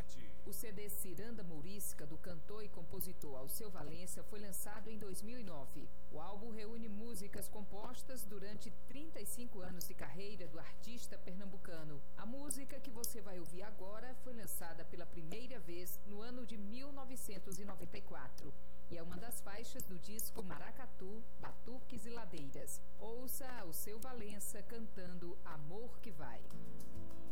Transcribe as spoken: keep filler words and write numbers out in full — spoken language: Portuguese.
Norte. O C D Ciranda Mourisca, do cantor e compositor Alceu Valença, foi lançado em dois mil e nove. O álbum reúne músicas compostas durante trinta e cinco anos de carreira do artista pernambucano. A música que você vai ouvir agora foi lançada pela primeira vez no ano de mil novecentos e noventa e quatro e é uma das faixas do disco Maracatu, Batuques e Ladeiras. Ouça Alceu Valença cantando Amor que Vai.